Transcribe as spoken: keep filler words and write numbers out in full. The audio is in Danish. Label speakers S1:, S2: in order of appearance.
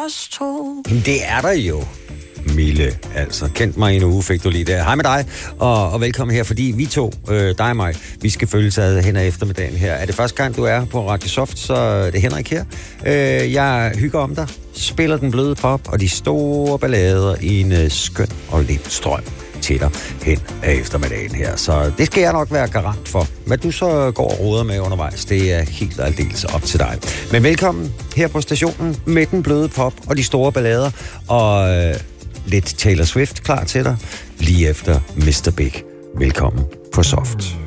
S1: os to.
S2: Det er der jo. Mille, altså. Kendt mig i en uge, fik du lige der. Hej med dig, og, og velkommen her, fordi vi to, øh, dig og mig, vi skal følges ad hen ad eftermiddagen her. Er det første gang, du er på Radio Soft, så er det Henrik her. Øh, jeg hygger om dig, spiller den bløde pop og de store ballader i en øh, skøn og let strøm til dig hen af eftermiddagen her. Så det skal jeg nok være garant for. Hvad du så går og roder med undervejs, det er helt og aldeles op til dig. Men velkommen her på stationen med den bløde pop og de store ballader, og øh, lidt Taylor Swift klar til dig lige efter mister Big. Velkommen på Soft.